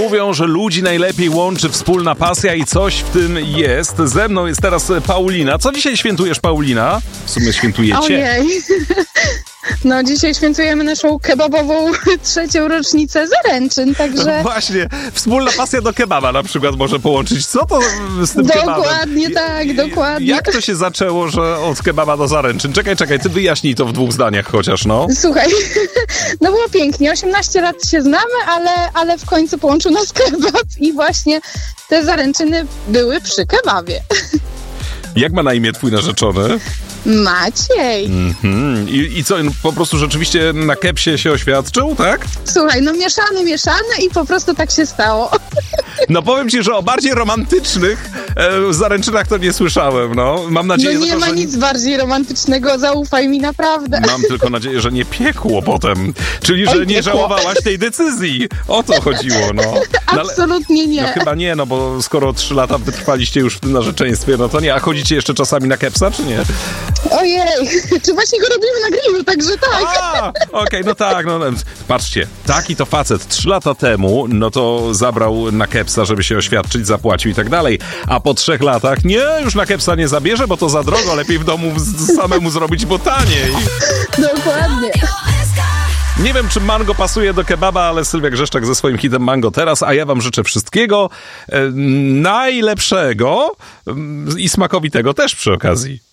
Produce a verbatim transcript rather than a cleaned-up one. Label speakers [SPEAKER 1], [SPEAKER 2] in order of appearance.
[SPEAKER 1] Mówią, że ludzi najlepiej łączy wspólna pasja i coś w tym jest. Ze mną jest teraz Paulina. Co dzisiaj świętujesz, Paulina? W sumie świętujecie.
[SPEAKER 2] Ojej. No dzisiaj świętujemy naszą kebabową trzecią rocznicę zaręczyn, także...
[SPEAKER 1] Właśnie, wspólna pasja do kebaba na przykład może połączyć. Co to z tym
[SPEAKER 2] dokładnie
[SPEAKER 1] kebabem?
[SPEAKER 2] Dokładnie tak, dokładnie.
[SPEAKER 1] Jak to się zaczęło, że od kebaba do zaręczyn? Czekaj, czekaj, ty wyjaśnij to w dwóch zdaniach chociaż, no.
[SPEAKER 2] Słuchaj, no było pięknie, osiemnaście lat się znamy, ale, ale w końcu połączył nas kebab i właśnie te zaręczyny były przy kebabie.
[SPEAKER 1] Jak ma na imię twój narzeczony?
[SPEAKER 2] Maciej.
[SPEAKER 1] Mm-hmm. I, I co, po prostu rzeczywiście na kepsie się oświadczył, tak?
[SPEAKER 2] Słuchaj, no mieszany, mieszany i po prostu tak się stało.
[SPEAKER 1] No powiem ci, że o bardziej romantycznych e, zaręczynach to nie słyszałem, no. Mam nadzieję,
[SPEAKER 2] no nie
[SPEAKER 1] tylko,
[SPEAKER 2] ma
[SPEAKER 1] że
[SPEAKER 2] nic bardziej romantycznego, zaufaj mi naprawdę.
[SPEAKER 1] Mam tylko nadzieję, że nie piekło potem. Czyli, że
[SPEAKER 2] Oj,
[SPEAKER 1] nie
[SPEAKER 2] piekło.
[SPEAKER 1] żałowałaś tej decyzji. O to chodziło, no. no
[SPEAKER 2] Absolutnie nie.
[SPEAKER 1] No chyba nie, no bo skoro trzy lata wytrwaliście już w tym narzeczeństwie, no to nie. A chodzicie jeszcze czasami na kepsa, czy nie?
[SPEAKER 2] Ojej, czy właśnie go robimy na grillu, także tak.
[SPEAKER 1] A, okej, okay, no tak, no, no. Patrzcie, taki to facet trzy lata temu, no to zabrał na kepsa, żeby się oświadczyć, zapłacił i tak dalej. A po trzech latach, nie, już na kepsa nie zabierze, bo to za drogo, lepiej w domu z, samemu zrobić, bo taniej.
[SPEAKER 2] Dokładnie.
[SPEAKER 1] Nie wiem, czy mango pasuje do kebaba, ale Sylwia Grzeszczak ze swoim hitem Mango teraz, a ja wam życzę wszystkiego e, najlepszego e, i smakowitego też przy okazji.